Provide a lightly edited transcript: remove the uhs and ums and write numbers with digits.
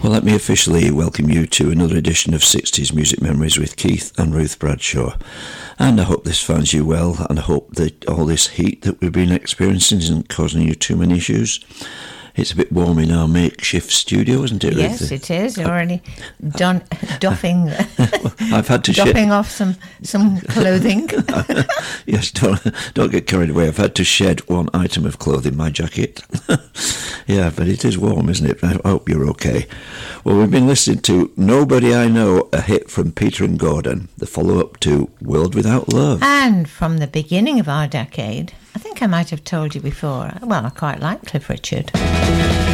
Well, let me officially welcome you to another edition of 60s Music Memories with Keith and Ruth Bradshaw. And I hope this finds you well, and I hope that all this heat that we've been experiencing isn't causing you too many issues. It's a bit warm in our makeshift studio, isn't it, Ruth? Yes, it is. You're already doffing I've had to doffing off some clothing. Yes, don't get carried away. I've had to shed one item of clothing, my jacket. Yeah, but it is warm, isn't it? I hope you're okay. Well, we've been listening to Nobody I Know, a hit from Peter and Gordon, the follow-up to World Without Love. And from the beginning of our decade, I think I might have told you before, well, I quite like Cliff Richard.